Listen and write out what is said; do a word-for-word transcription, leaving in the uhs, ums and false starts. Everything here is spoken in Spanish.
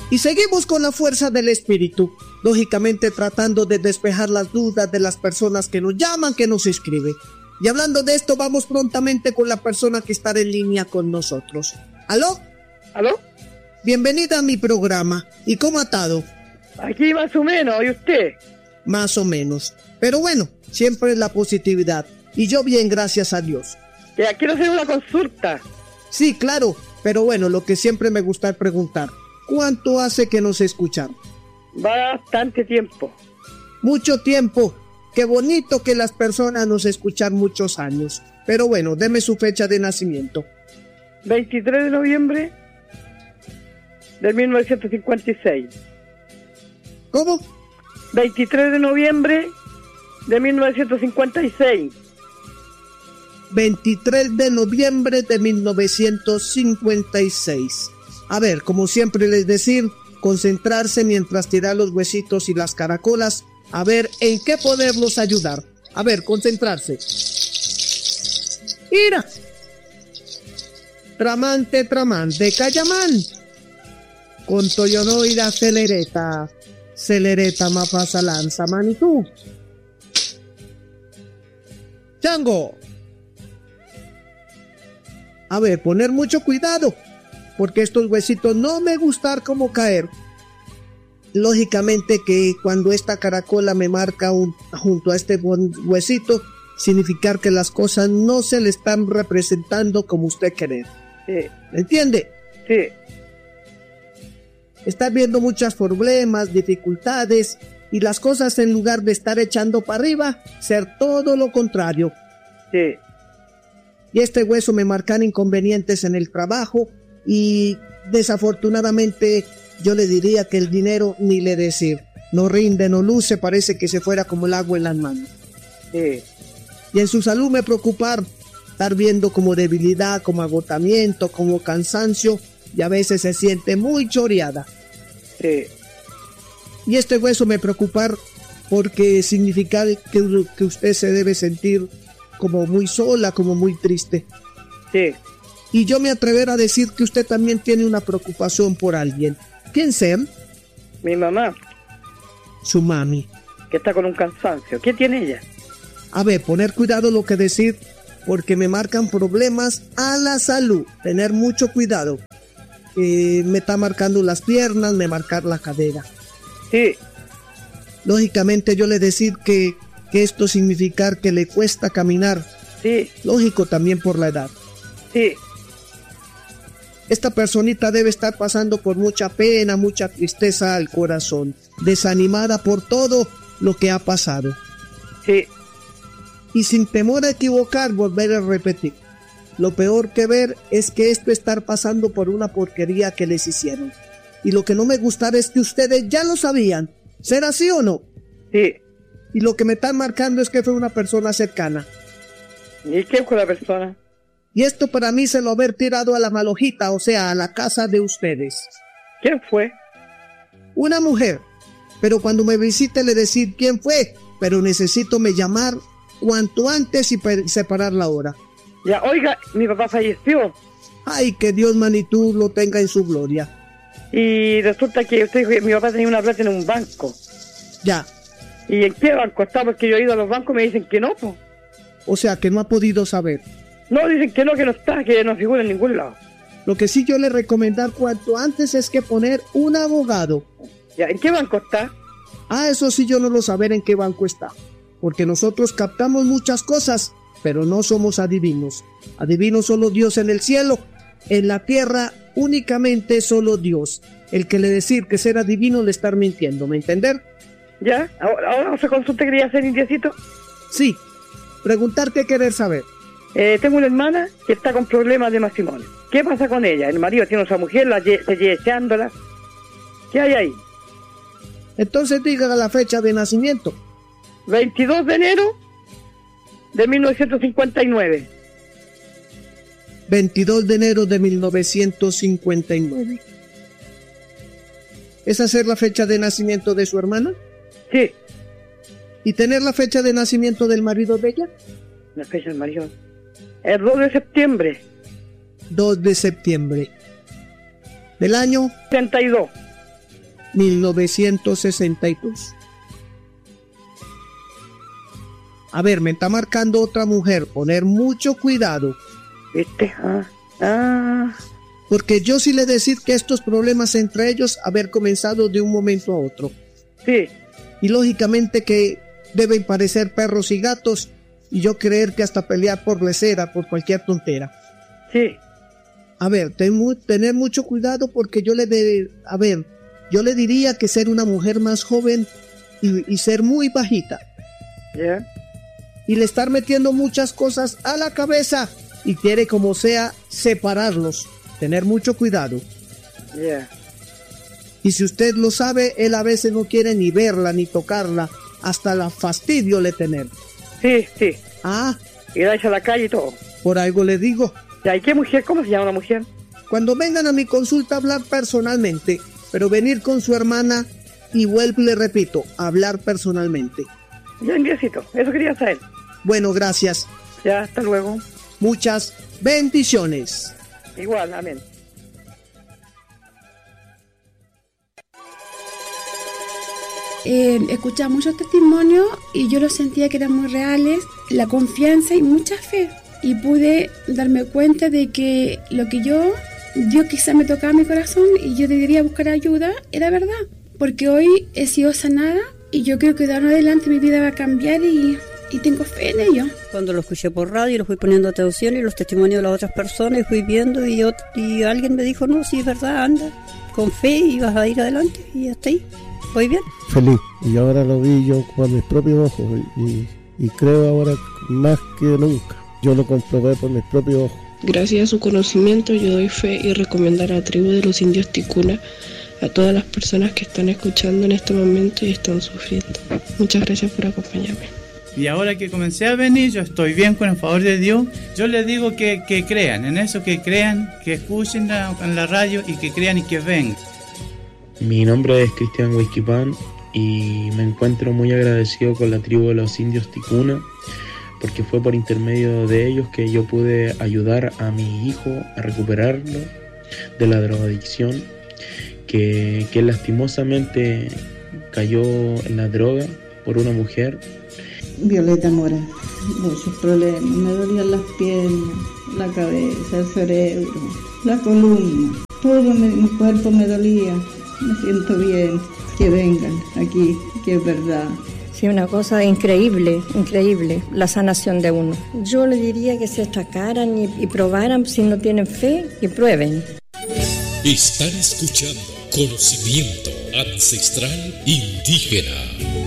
Y seguimos con la fuerza del espíritu, lógicamente tratando de despejar las dudas de las personas que nos llaman, que nos escriben. Y hablando de esto, vamos prontamente con la persona que está en línea con nosotros. ¿Aló? ¿Aló? Bienvenida a mi programa. ¿Y cómo ha estado? Aquí más o menos, ¿y usted? Más o menos. Pero bueno, siempre es la positividad. Y yo bien, gracias a Dios. Ya quiero hacer una consulta. Sí, claro, pero bueno, lo que siempre me gusta es preguntar, ¿cuánto hace que nos escuchan? Bastante tiempo. Mucho tiempo. Qué bonito que las personas nos escuchan muchos años. Pero bueno, deme su fecha de nacimiento. veintitrés de noviembre de mil novecientos cincuenta y seis. ¿Cómo? veintitrés de noviembre de mil novecientos cincuenta y seis. veintitrés de noviembre de mil novecientos cincuenta y seis. A ver, como siempre les decir, concentrarse mientras tirar los huesitos y las caracolas, a ver en qué poderlos ayudar. A ver, concentrarse. ¡Ira! Tramante, tramante, cayamán. Con toyonoida celereta, celereta mapasa lanza manitú. Chango. A ver, poner mucho cuidado, porque estos huesitos no me gustar cómo caer. Lógicamente que cuando esta caracola me marca un, junto a este huesito, significar que las cosas no se le están representando como usted quiere. Sí. ¿Entiende? Sí. Está viendo muchos problemas, dificultades, y las cosas en lugar de estar echando para arriba, ser todo lo contrario. Sí. Y este hueso me marcan inconvenientes en el trabajo y desafortunadamente yo le diría que el dinero ni le decir. No rinde, no luce, parece que se fuera como el agua en las manos. Sí. Y en su salud me preocupar, estar viendo como debilidad, como agotamiento, como cansancio y a veces se siente muy choreada. Sí. Y este hueso me preocupar porque significa que, que usted se debe sentir como muy sola, como muy triste. Sí. Y yo me atrever a decir que usted también tiene una preocupación por alguien. ¿Quién sea? Mi mamá, Su mami. que está con un cansancio. ¿Qué tiene ella? A ver, poner cuidado lo que decir, porque me marcan problemas a la salud. Tener mucho cuidado. Eh, me está marcando las piernas, me marcar la cadera. Sí. Lógicamente yo le decir que, que esto significar que le cuesta caminar. Sí. Lógico también por la edad. Sí. Esta personita debe estar pasando por mucha pena, mucha tristeza al corazón, desanimada por todo lo que ha pasado. Sí. Y sin temor a equivocar, volver a repetir. Lo peor que ver es que esto estar pasando por una porquería que les hicieron. Y lo que no me gustará es que ustedes ya lo sabían. ¿Será así o no? Sí. Y lo que me están marcando es que fue una persona cercana. ¿Y quién fue la persona? Y esto para mí se lo haber tirado a la malojita, o sea, a la casa de ustedes. ¿Quién fue? Una mujer. Pero cuando me visite le decir quién fue, pero necesito me llamar cuanto antes y separar la hora. Ya, oiga, mi papá falleció. Ay, que Dios magnitud lo tenga en su gloria. Y resulta que usted dijo que mi papá tenía una plata en un banco. Ya. ¿Y en qué banco está? Porque yo he ido a los bancos y me dicen que no, pues. O sea, que no ha podido saber. No, dicen que no, que no está, que no figura en ningún lado. Lo que sí yo le recomendar cuanto antes es que poner un abogado. Ya, ¿en qué banco está? Ah, eso sí yo no lo saber en qué banco está. Porque nosotros captamos muchas cosas, pero no somos adivinos. Adivinos solo Dios en el cielo. En la tierra únicamente solo Dios. El que le decir que ser adivino le estar mintiendo, ¿me entender? ¿Ya? ¿Ahora, ahora otra consulta quería hacer, indiecito? Sí. Preguntar qué querer saber. Eh, tengo una hermana que está con problemas de matrimonio. ¿Qué pasa con ella? El marido tiene a otra mujer, la lle- se lleva echándola. ¿Qué hay ahí? Entonces diga la fecha de nacimiento. veintidós de enero de mil novecientos cincuenta y nueve. veintidós de enero de mil novecientos cincuenta y nueve. ¿Esa ser la fecha de nacimiento de su hermana? Sí. ¿Y tener la fecha de nacimiento del marido de ella? La fecha del marido. El dos de septiembre. dos de septiembre. ¿Del año? setenta y dos. mil novecientos sesenta y dos. A ver, me está marcando otra mujer. Poner mucho cuidado. ¿Viste? Ah, ah. Porque yo sí le decir que estos problemas entre ellos haber comenzado de un momento a otro. Sí. Y lógicamente que deben parecer perros y gatos, y yo creer que hasta pelear por lesera, por cualquier tontera. Sí. A ver, ten mu- tener mucho cuidado porque yo le de, a ver, yo le diría que ser una mujer más joven y, y ser muy bajita. Ya. Yeah. Y le estar metiendo muchas cosas a la cabeza y quiere como sea separarlos. Tener mucho cuidado. Ya. Yeah. Y si usted lo sabe, él a veces no quiere ni verla ni tocarla, hasta la fastidio le tener. Sí, sí. Ah. Y la echa a la calle y todo. Por algo le digo. ¿Y qué mujer? ¿Cómo se llama la mujer? Cuando vengan a mi consulta a hablar personalmente, pero venir con su hermana y vuelvo y le repito, hablar personalmente. Ya, enviecito, eso quería saber. Bueno, gracias. Ya, hasta luego. Muchas bendiciones. Igual, amén. Eh, escuchaba muchos testimonios y yo los sentía que eran muy reales, la confianza y mucha fe. Y pude darme cuenta de que lo que yo, Dios quizá me tocaba mi corazón y yo debería buscar ayuda, era verdad. Porque hoy he sido sanada y yo creo que de ahora en adelante mi vida va a cambiar y, y tengo fe en ello. Cuando lo escuché por radio, lo fui poniendo atención y los testimonios de las otras personas y fui viendo y, yo, y alguien me dijo, no, sí es verdad, anda, con fe y vas a ir adelante y hasta ahí, voy bien. Feliz, y ahora lo vi yo con mis propios ojos y, y creo ahora más que nunca. Yo lo comprobé por mis propios ojos. Gracias a su conocimiento yo doy fe y recomendar a la tribu de los indios Ticuna a todas las personas que están escuchando en este momento y están sufriendo. Muchas gracias por acompañarme. Y ahora que comencé a venir, yo estoy bien con el favor de Dios. Yo les digo que, que crean, en eso que crean, que escuchen la, en la radio y que crean y que vengan. Mi nombre es Cristian Huizquipán y me encuentro muy agradecido con la tribu de los indios Ticuna, porque fue por intermedio de ellos que yo pude ayudar a mi hijo a recuperarlo de la drogadicción, que, que lastimosamente cayó en la droga por una mujer. Violeta Mora, muchos problemas, me dolían las piernas, la cabeza, el cerebro, la columna, todo mi, mi cuerpo me dolía, me siento bien, que vengan aquí, que es verdad. Sí, una cosa increíble, increíble, la sanación de uno. Yo le diría que se destacaran y, y probaran, si no tienen fe, que prueben. Están escuchando Conocimiento Ancestral Indígena.